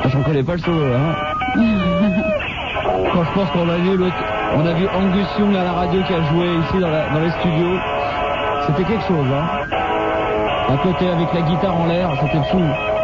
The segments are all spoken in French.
J'en connais pas le solo, hein. Quand je pense qu'on a vu on a vu Angus Young à la radio qui a joué ici dans les studios. C'était quelque chose, hein. À côté avec la guitare en l'air, c'était fou.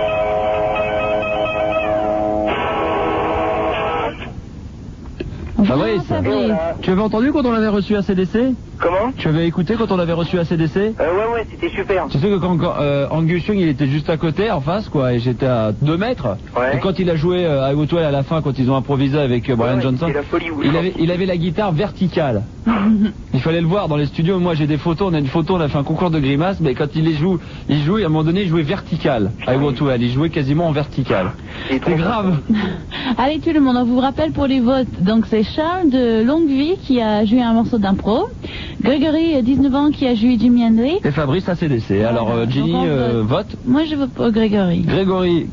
Fabrice, tu avais entendu quand on avait reçu ACDC? Comment? Tu avais écouté quand on avait reçu ACDC? Ouais, c'était super. Tu sais que quand Angus Young il était juste à côté, en face, quoi, et j'étais à 2 mètres. Ouais. Et quand il a joué à Woodwell à la fin, quand ils ont improvisé avec Brian Johnson, la folie, il avait la guitare verticale. Il fallait le voir dans les studios. Moi j'ai des photos, on a fait un concours de grimaces, mais quand il joue, à un moment donné, il jouait vertical à Woodwell. Il jouait quasiment en vertical. C'est grave. Allez tout le monde, on vous rappelle pour les votes. Donc c'est Charles de Longueville qui a joué un morceau d'impro. Grégory, 19 ans, qui a joué Jimi Hendrix. Et Fabrice ACDC. Voilà. Alors Ginny, vote. Moi je vote pour Grégory. Grégory.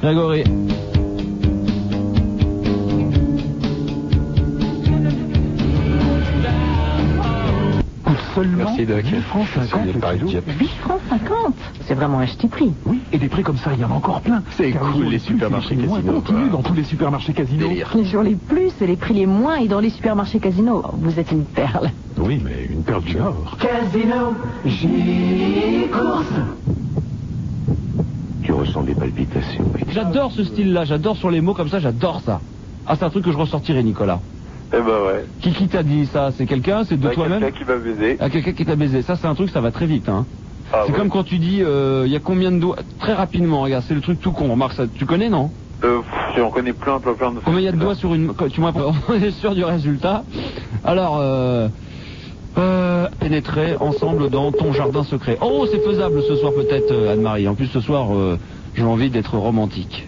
Seulement Merci Doc. 8 francs 50 le kilo. 8 francs 50. C'est vraiment un petit prix. Oui, et des prix comme ça, il y en a encore plein. C'est Car cool, sur les plus supermarchés et les prix les moins casinos, continue quoi. dans tous les supermarchés casinos. Délire. Sur les plus, les prix les moins et dans les supermarchés Casino. Vous êtes une perle. Oui, mais une perle du Nord. Casino, J-Course. Tu ressens des palpitations. J'adore ce style-là, j'adore sur les mots comme ça, j'adore ça. Ah, c'est un truc que je ressortirais, Nicolas. Eh ben ouais. Qui t'a dit ça? C'est quelqu'un? C'est de toi-même? Quelqu'un qui m'a baisé. Ah, quelqu'un qui t'a baisé. Ça, c'est un truc, ça va très vite, hein. Ah, c'est ouais. comme quand tu dis, il y a combien de doigts? Très rapidement, regarde, c'est le truc tout con. Remarque ça, tu connais, non? J'en connais plein de Combien il y a de doigts sur une... Tu m'as on est sûr du résultat. Alors, pénétrer ensemble dans ton jardin secret. Oh, c'est faisable ce soir peut-être, Anne-Marie. En plus, ce soir, j'ai envie d'être romantique.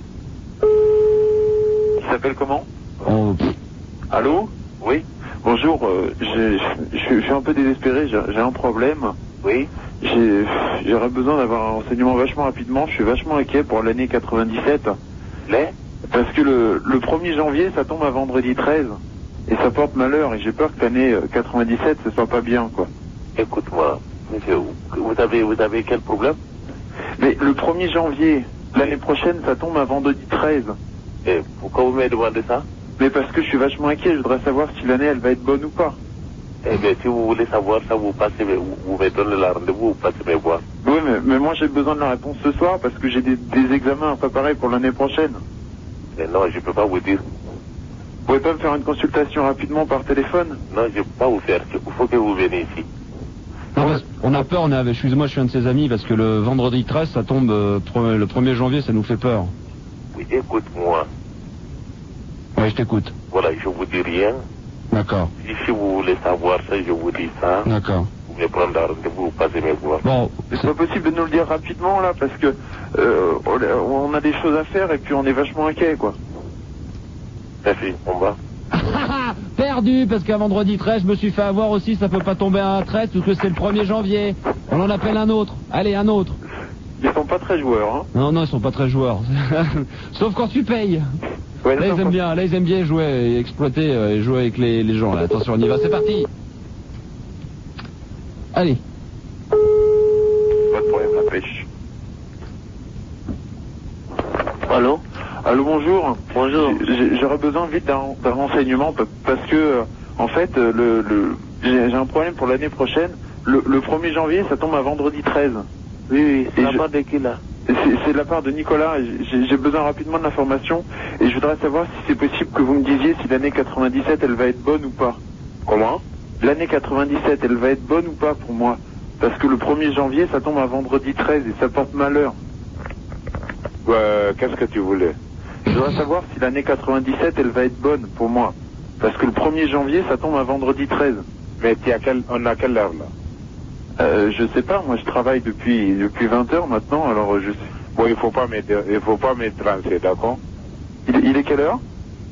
Il s'appelle comment? Oh, Allô? Oui. Bonjour, je suis un peu désespéré, j'ai un problème. Oui. J'aurais besoin d'avoir un renseignement vachement rapidement, je suis vachement inquiet pour l'année 97. Parce que le 1er janvier, ça tombe à vendredi 13. Et ça porte malheur, et j'ai peur que l'année 97, ce soit pas bien, quoi. Écoute-moi, monsieur, vous avez quel problème? Mais le 1er janvier, l'année prochaine, ça tombe à vendredi 13. Et pourquoi vous m'avez demandé ça? Mais parce que je suis vachement inquiet, je voudrais savoir si l'année, elle va être bonne ou pas. Eh bien, si vous voulez savoir ça, vous me donnez la rendez-vous, vous passez me voir. Oui, mais moi, j'ai besoin de la réponse ce soir, parce que j'ai des examens à préparer pour l'année prochaine. Mais non, je ne peux pas vous dire. Vous pouvez pas me faire une consultation rapidement par téléphone? Non, je ne peux pas vous faire. Il faut que vous veniez ici. non, on a peur, excuse-moi, je suis un de ses amis, parce que le vendredi 13, ça tombe, le 1er janvier, ça nous fait peur. Oui, écoute-moi. Oui, je t'écoute. Voilà, je vous dis rien. D'accord. Si vous voulez savoir ça, je vous dis ça. D'accord. Vous me prenez un rendez-vous, vous passez me voir. Bon, C'est pas possible de nous le dire rapidement, là, parce que on a des choses à faire, et puis on est vachement inquiet, quoi. Merci, on va. perdu, parce qu'un vendredi 13, je me suis fait avoir aussi, ça peut pas tomber à un 13, parce que c'est le 1er janvier. On en appelle un autre. Allez, un autre. Ils sont pas très joueurs, hein. Non, ils sont pas très joueurs. Sauf quand tu payes. Ouais, Là, ils aiment bien jouer et exploiter et jouer avec les gens. Là. Attention, on y va, c'est parti. Allez. Pas de problème, la pêche. Allô? Allô, bonjour. Bonjour. J'aurais besoin vite d'un renseignement, parce que, en fait, j'ai un problème pour l'année prochaine. Le 1er janvier, ça tombe à vendredi 13. Oui, c'est la part de qui, là? C'est de la part de Nicolas. J'ai besoin rapidement de l'information, et je voudrais savoir si c'est possible que vous me disiez si l'année 97, elle va être bonne ou pas. Comment? L'année 97, elle va être bonne ou pas pour moi? Parce que le 1er janvier, ça tombe à vendredi 13 et ça porte malheur. Qu'est-ce que tu voulais? Je voudrais savoir si l'année 97, elle va être bonne pour moi. Parce que le 1er janvier, ça tombe à vendredi 13. Mais on a quelle heure, là? Je sais pas, moi je travaille depuis 20 heures maintenant, alors je sais. Bon, il faut pas me trancher, d'accord? Il est quelle heure?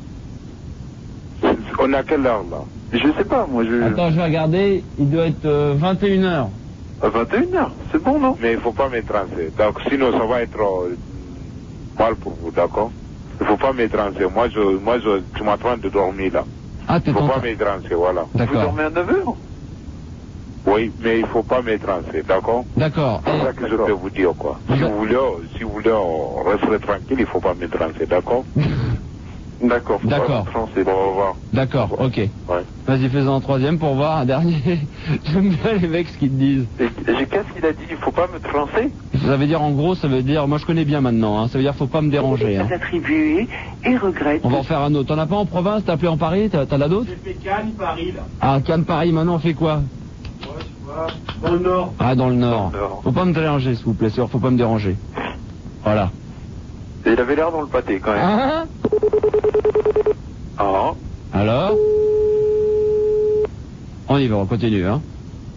On a quelle heure, là? Je sais pas, moi je... Attends, je vais regarder, il doit être 21h. À 21h, c'est bon, non? Mais il faut pas me trancher, donc sinon ça va être mal pour vous, d'accord? Il faut pas me trancher, moi je suis en train de dormir, là. Ah, t'es Il faut en pas train. me trancher, voilà. Vous D'accord. dormez à 9h? Oui, mais il faut pas me trancher, d'accord? D'accord. C'est ça que je peux vous dire, quoi. Si vous voulez rester tranquille, il faut pas me trancher, d'accord? D'accord. D'accord. C'est bon, au revoir. D'accord, ok. Ouais. Vas-y, fais-en un troisième pour voir, un dernier. J'aime bien les mecs ce qu'ils te disent. Qu'est-ce qu'il a dit? Il faut pas me trancer? Ça veut dire, en gros, ça veut dire, moi je connais bien maintenant, hein, ça veut dire faut pas me déranger. Hein. Attribué et regrette. On va en faire un autre. T'en as pas en province, t'as appelé en Paris, t'as là d'autres? J'ai fait Cannes, Paris, là. Ah, Cannes, Paris, maintenant on fait quoi? Ouais, je sais pas. Dans le Nord. Ah, dans le Nord. Dans le Nord. Faut pas me déranger, s'il vous plaît, faut pas me déranger. Voilà. Et il avait l'air dans le pâté quand même. Ah, Ah. alors? On y va, on continue, hein.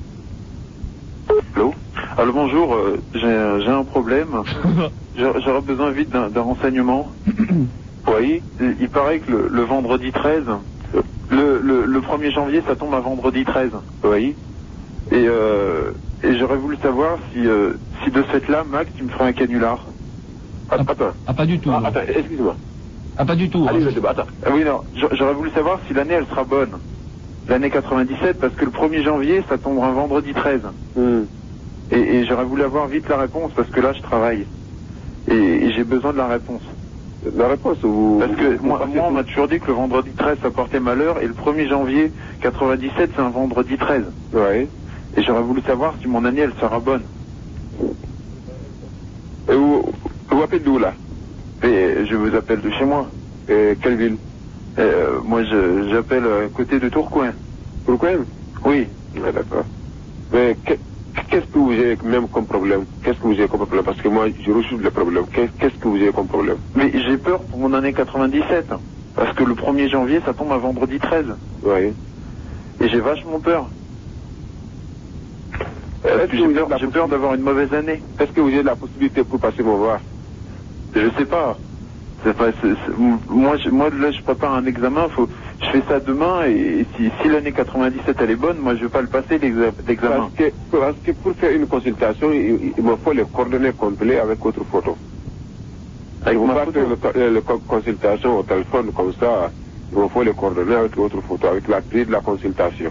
Allô? Allô, bonjour, j'ai un problème. J'aurais besoin vite d'un renseignement. Oui, il paraît que le vendredi 13, le 1er janvier, ça tombe à vendredi 13. Oui. Et j'aurais voulu savoir si de ce fait-là, Max, tu me ferais un canular. Attends. Ah, pas du tout. Ah, attends, excuse-moi. Ah, pas du tout. Allez, hein. je attends. Oui, non, j'aurais voulu savoir si l'année, elle sera bonne. L'année 97, parce que le 1er janvier, ça tombera un vendredi 13. Et j'aurais voulu avoir vite la réponse, parce que là, je travaille. Et j'ai besoin de la réponse. La réponse ou... Parce que moi, on m'a toujours dit que le vendredi 13, ça portait malheur, et le 1er janvier 97, c'est un vendredi 13. Ouais. Et j'aurais voulu savoir si mon année, elle sera bonne. Et vous appelez d'où, là? Et je vous appelle de chez moi. Et quelle ville? Moi, j'appelle à côté de Tourcoing. Tourcoing? Oui. Ouais, d'accord. Mais qu'est-ce que vous avez même comme problème? Qu'est-ce que vous avez comme problème? Parce que moi, je reçois le problème. Qu'est-ce que vous avez comme problème? Mais j'ai peur pour mon année 97. Parce que le 1er janvier, ça tombe à vendredi 13. Oui. Et j'ai vachement peur. J'ai peur d'avoir une mauvaise année. Est-ce que vous avez la possibilité pour passer me voir? Je sais pas. Moi, là, je prépare un examen. Je fais ça demain et si l'année 97 elle est bonne, moi je vais pas le passer l'examen. Parce que pour faire une consultation, il me faut les coordonnées complètes avec votre photo. Avec ma photo. La consultation au téléphone comme ça, il me faut les coordonnées avec votre photo, avec la prix de la consultation.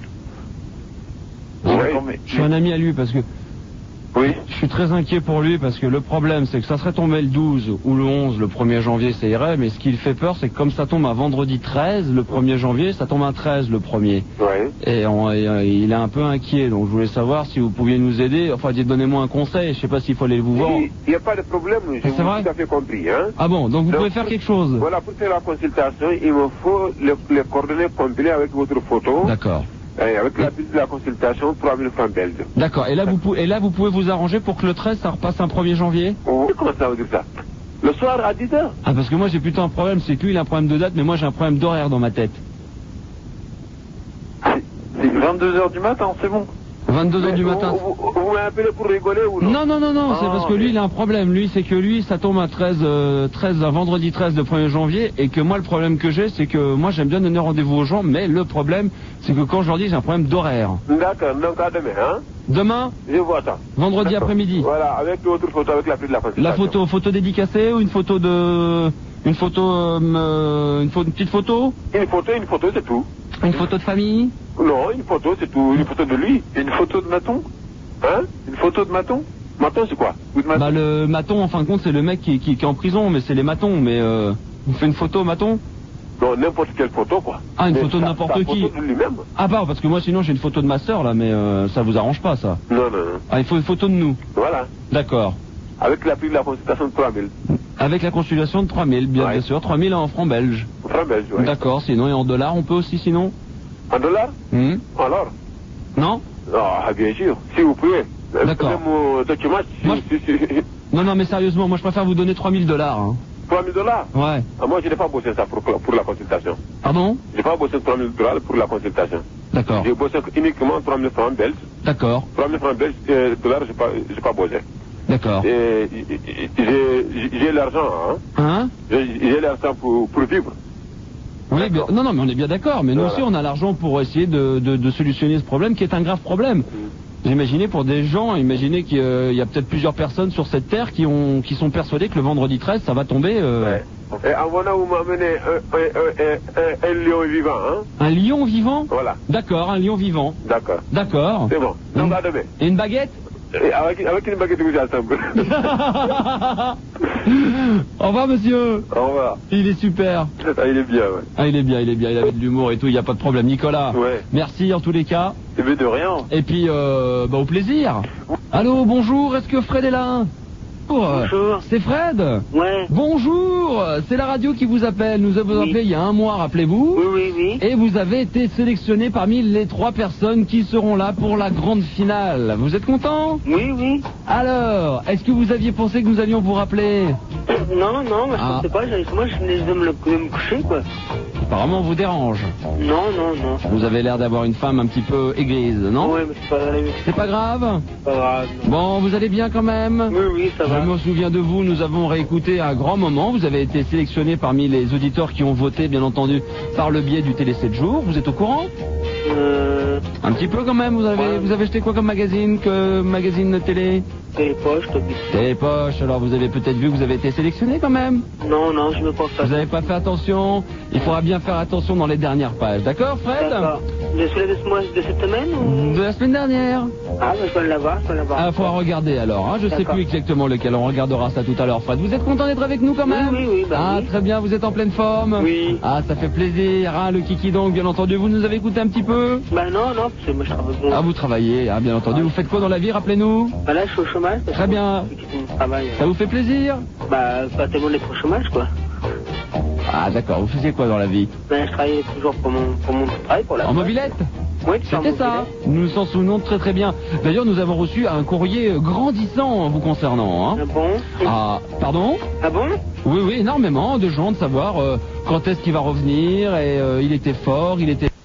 Je suis un ami à lui parce que... Oui. Je suis très inquiet pour lui parce que le problème c'est que ça serait tombé le 12 ou le 11, le 1er janvier ça irait, mais ce qui le fait peur c'est que comme ça tombe un vendredi 13, le 1er janvier, ça tombe un 13 le 1er. Ouais. Et il est un peu inquiet, donc je voulais savoir si vous pouviez nous aider, enfin donnez-moi un conseil, je sais pas s'il faut aller vous voir. Il n'y a pas de problème, je vous ai tout à fait compris. Hein. Ah bon, donc vous pouvez faire quelque chose. Voilà, pour faire la consultation, il me faut les coordonnées complètes avec votre photo. D'accord. Avec la piste de la consultation, 3000 francs belges. D'accord. Et là, vous pouvez vous arranger pour que le 13, ça repasse un 1er janvier? Oh, comment ça veut dire ça? Le soir à 10h? Ah, parce que moi, j'ai plutôt un problème, c'est que lui, il a un problème de date, mais moi, j'ai un problème d'horaire dans ma tête. C'est 22h du matin, c'est bon. 22h du matin. Vous m'appelez pour rigoler ou non? Non, c'est parce que lui, il a un problème. Lui, c'est que lui, ça tombe à un vendredi 13 le 1er janvier, et que moi, le problème que j'ai, c'est que moi, j'aime bien donner rendez-vous aux gens, mais le problème, c'est que quand je leur dis, j'ai un problème d'horaire. D'accord, donc à demain, hein? Demain? Je vois ça. Vendredi après-midi. Voilà, avec l'autre photo, avec la prise de la consultation. La photo dédicacée ou une petite photo? Une photo, c'est tout. Une photo de famille? Non, une photo, c'est tout. Une photo de lui. Une photo de Maton? Hein? Une photo de Maton? Maton, c'est quoi? Bah, le Maton, en fin de compte, c'est le mec qui est en prison, mais c'est les Matons. Mais vous faites une photo, Maton? Non, n'importe quelle photo, quoi. Ah, une photo de n'importe qui? Une photo de lui-même. Ah, bah, parce que moi, sinon, j'ai une photo de ma sœur, là, mais ça vous arrange pas, ça? Non. Ah, il faut une photo de nous? Voilà. D'accord. Avec la prix de la consultation de 3000. Avec la consultation de 3000, bien sûr. 3000 en francs belges. Francs belges, oui. D'accord, sinon, et en dollars, on peut aussi, sinon? En dollars? Alors? Non? Ah, bien sûr, si vous pouvez. D'accord. Mon document, Non, mais sérieusement, moi je préfère vous donner 3000 $. Hein. 3000 $? Ouais. Ah, moi, je n'ai pas bossé ça pour la consultation. Pardon? Je n'ai pas bossé 3000 $ pour la consultation. D'accord. J'ai bossé uniquement 3000 francs belges. D'accord. 3000 francs belges, dollars, je n'ai pas bossé. D'accord. Et j'ai l'argent, hein? J'ai l'argent pour vivre. Oui, bien, non, mais on est bien d'accord. Mais nous aussi, on a l'argent pour essayer de solutionner ce problème qui est un grave problème. Vous imaginez pour des gens, imaginez qu'il y a peut-être plusieurs personnes sur cette terre qui sont persuadées que le vendredi 13, ça va tomber. Ouais. Et avant là, vous m'amenez un lion vivant, hein? Un lion vivant? Voilà. D'accord, un lion vivant. D'accord. D'accord. C'est bon. Donc à demain. Et une baguette? Avec une baguette rouge à table. Au revoir, monsieur. Au revoir. Il est super. Ah, il est bien, ouais. Ah, il est bien, il avait de l'humour et tout, il n'y a pas de problème. Nicolas, Ouais. merci en tous les cas. Eh bien, de rien. Et puis, au plaisir. Allô, bonjour, est-ce que Fred est là? Bonjour. C'est Fred? Ouais. Bonjour, c'est la radio qui vous appelle. Nous avons appelé il y a un mois, rappelez-vous. Oui. Et vous avez été sélectionné parmi les 3 personnes qui seront là pour la grande finale. Vous êtes content? Oui. Alors, est-ce que vous aviez pensé que nous allions vous rappeler? Non, moi je pensais pas, moi je venais de me coucher quoi. Apparemment, on vous dérange. Non. Vous avez l'air d'avoir une femme un petit peu aigrise, non? Ouais, mais C'est pas grave? pas grave. Non. Bon, vous allez bien quand même? Oui, ça va. Je me souviens de vous, nous avons réécouté un grand moment. Vous avez été sélectionné parmi les auditeurs qui ont voté, bien entendu, par le biais du Télé 7 jours. Vous êtes au courant? Un petit peu quand même. Vous avez acheté quoi comme magazine télé? Télépoche, Télépoche. Alors vous avez peut-être vu que vous avez été sélectionné quand même? Non, je me pense pas. Vous n'avez pas fait attention? Il faudra bien faire attention dans les dernières pages. D'accord, Fred? D'accord. De celui de cette semaine ou... De la semaine dernière. Ah, mais je dois l'avoir. Ah, faut regarder alors. Hein. Je sais plus exactement lequel. On regardera ça tout à l'heure, Fred. Vous êtes content d'être avec nous quand même? Oui. Ah, très bien. Vous êtes en pleine forme? Oui. Ah, ça fait plaisir. Ah, le kiki donc, bien entendu. Vous nous avez écouté un petit peu? Bah non, parce que moi je travaille bon. Ah, vous travaillez, hein, bien entendu. Vous faites quoi dans la vie, rappelez-nous? Bah là, je suis au chômage. Très bien. Travail. Ça vous fait plaisir? Bah, pas tellement d'être au chômage, quoi. Ah, d'accord. Vous faisiez quoi dans la vie? Ben, je travaillais toujours pour mon travail, pour la... En mobilette? Oui, c'était ça. Nous nous en souvenons très très bien. D'ailleurs, nous avons reçu un courrier grandissant vous concernant. Hein. Ah bon? Ah, pardon? Ah bon? Oui, énormément de gens de savoir quand est-ce qu'il va revenir et il était fort, il était...